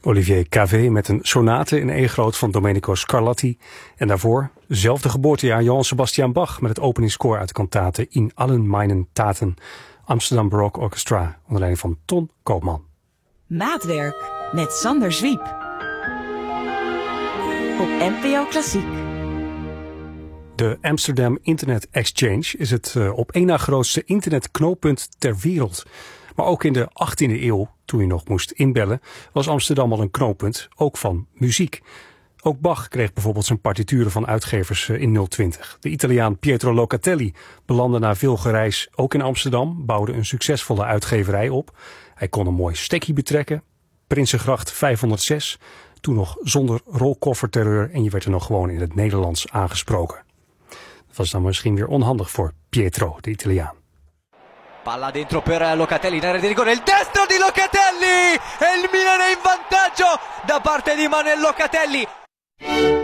Olivier Cavé met een sonate in E-groot van Domenico Scarlatti. En daarvoor, zelfde geboortejaar, Johann Sebastian Bach met het openingskoor uit de kantate In allen meinen Taten. Amsterdam Baroque Orchestra onder leiding van Ton Koopman. Maatwerk met Sander Zwiep. Op NPO Klassiek. De Amsterdam Internet Exchange is het op één na grootste internetknooppunt ter wereld. Maar ook in de 18e eeuw, toen je nog moest inbellen, was Amsterdam al een knooppunt, ook van muziek. Ook Bach kreeg bijvoorbeeld zijn partituren van uitgevers in 020. De Italiaan Pietro Locatelli belandde na veel gereis ook in Amsterdam, bouwde een succesvolle uitgeverij op. Hij kon een mooi stekkie betrekken, Prinsengracht 506, toen nog zonder rolkofferterreur en je werd er nog gewoon in het Nederlands aangesproken. Dat was dan misschien weer onhandig voor Pietro, de Italiaan. Palla dentro per Locatelli in area di rigore, il destro di Locatelli e il Milan è in vantaggio da parte di Manuel Locatelli.